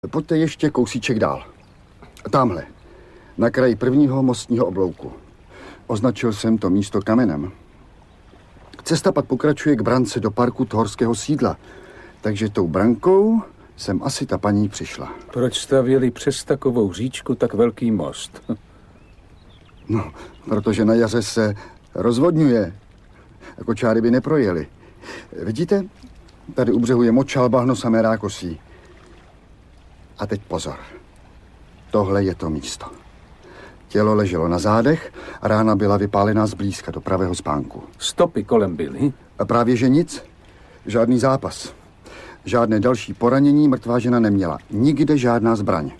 Pojďte ještě kousíček dál. Tamhle, na kraji prvního mostního oblouku. Označil jsem to místo kamenem. Cesta pak pokračuje k brance do parku Thorského sídla. Takže tou brankou jsem asi ta paní přišla. Proč stavěli přes takovou říčku tak velký most? No, protože na jaře se rozvodňuje. Jako čáry by neprojeli. Vidíte? Tady u břehu je močal, bahno, samé rákosí. A teď pozor. Tohle je to místo. Tělo leželo na zádech a rána byla vypálená zblízka do pravého spánku. Stopy kolem byly? A právě že nic. Žádný zápas. Žádné další poranění mrtvá žena neměla. Nikde žádná zbraň.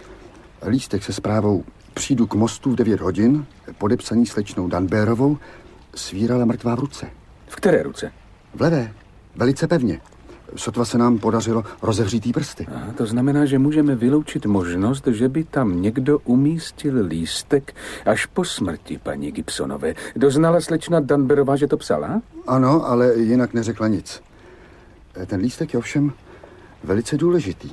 Lístek se zprávou přijdu k mostu v 9 hodin, podepsaný slečnou Danbérovou, svírala mrtvá v ruce. V které ruce? V levé. Velice pevně. Sotva se nám podařilo rozevřít jí prsty. Aha, to znamená, že můžeme vyloučit možnost, že by tam někdo umístil lístek až po smrti paní Gibsonové. Doznala slečna Danberová, že to psala? Ano, ale jinak neřekla nic. Ten lístek je ovšem velice důležitý.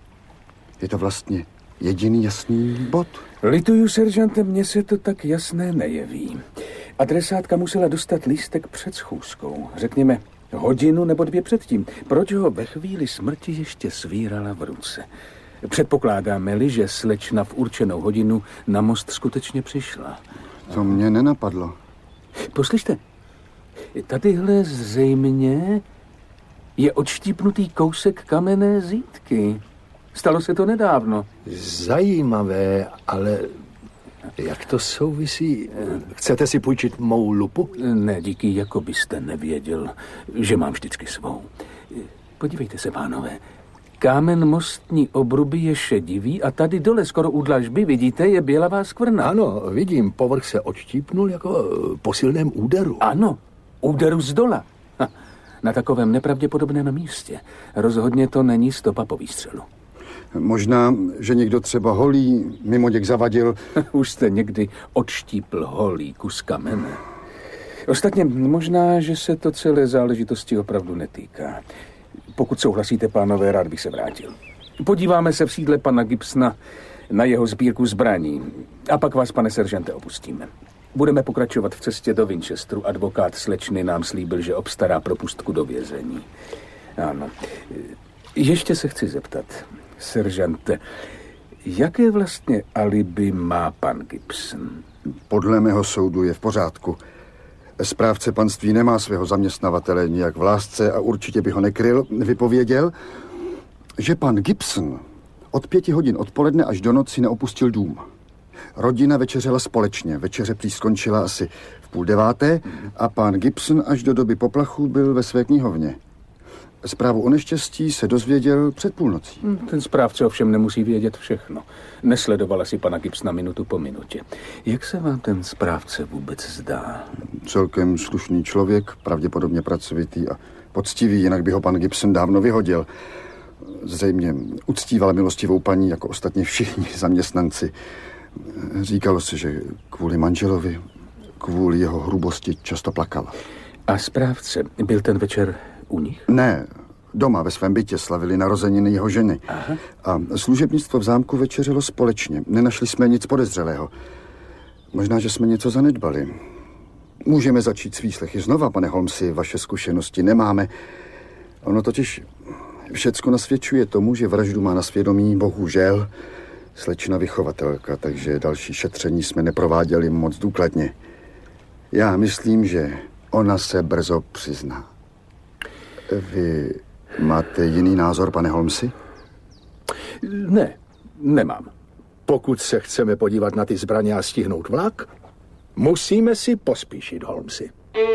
Je to vlastně jediný jasný bod. Lituju, seržante, mně se to tak jasné nejeví. Adresátka musela dostat lístek před schůzkou. Řekněme, hodinu nebo 2 předtím. Proč ho ve chvíli smrti ještě svírala v ruce? Předpokládáme-li, že slečna v určenou hodinu na most skutečně přišla. To mě nenapadlo. Poslyšte, tadyhle zřejmě je odštípnutý kousek kamenné zítky. Stalo se to nedávno. Zajímavé, ale jak to souvisí? Chcete si půjčit mou lupu? Ne, díky, jako byste nevěděl, že mám vždycky svou. Podívejte se, pánové. Kámen mostní obruby je šedivý a tady dole skoro u dlažby, vidíte, je bělavá skvrna. Ano, vidím, povrch se odštípnul jako po silném úderu. Ano, úderu z dola. Na takovém nepravděpodobném místě. Rozhodně to není stopa po výstřelu. Možná, že někdo třeba holý mimoděk zavadil. Už jste někdy odštípl holý kus kamene. Ostatně možná, že se to celé záležitosti opravdu netýká. Pokud souhlasíte, pánové, rád bych se vrátil. Podíváme se v sídle pana Gibsona na jeho sbírku zbraní. A pak vás, pane seržante, opustíme. Budeme pokračovat v cestě do Winchesteru. Advokát slečny nám slíbil, že obstará propustku do vězení. Ano. Ještě se chci zeptat, seržante, jaké vlastně alibi má pan Gibson? Podle mého soudu je v pořádku. Správce panství nemá svého zaměstnavatele nijak v lásce a určitě by ho nekryl. Vypověděl, že pan Gibson od 5 hodin odpoledne až do noci neopustil dům. Rodina večeřela společně. Večeře prý skončila asi v 8:30 a pan Gibson až do doby poplachu byl ve své knihovně. Zprávu o neštěstí se dozvěděl před půlnocí. Ten správce ovšem nemusí vědět všechno. Nesledovala si pana Gibsona minutu po minutě. Jak se vám ten správce vůbec zdá? Celkem slušný člověk, pravděpodobně pracovitý a poctivý, jinak by ho pan Gibson dávno vyhodil. Zřejmě uctíval milostivou paní, jako ostatně všichni zaměstnanci. Říkalo se, že kvůli manželovi, kvůli jeho hrubosti často plakala. A správce byl ten večer u nich? Ne, doma ve svém bytě slavili narozeniny jeho ženy. Aha. A služebnictvo v zámku večeřelo společně. Nenašli jsme nic podezřelého. Možná, že jsme něco zanedbali. Můžeme začít s výslechy znova, pane Holmesi, vaše zkušenosti nemáme. Ono totiž všecko nasvědčuje tomu, že vraždu má na svědomí, bohužel, slečna vychovatelka, takže další šetření jsme neprováděli moc důkladně. Já myslím, že ona se brzo přizná. Vy máte jiný názor, pane Holmesi? Ne, nemám. Pokud se chceme podívat na ty zbraně a stihnout vlak, musíme si pospíšit, Holmesi.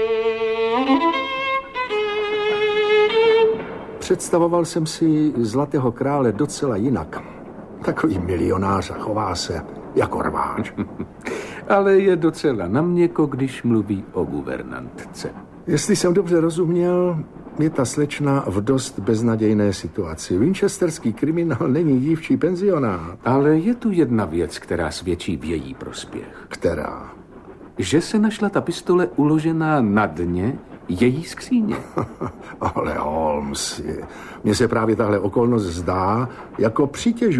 Představoval jsem si Zlatého krále docela jinak. Takový milionář a chová se jako rváč. Ale je docela na měko, když mluví o guvernantce. Jestli jsem dobře rozuměl, je ta slečna v dost beznadějné situaci. Winchesterský kriminál není dívčí penzionát. Ale je tu jedna věc, která svědčí v její prospěch. Která? Že se našla ta pistole uložená na dně její skříně. Ale Holmes, mně se právě tahle okolnost zdá jako přitěžující.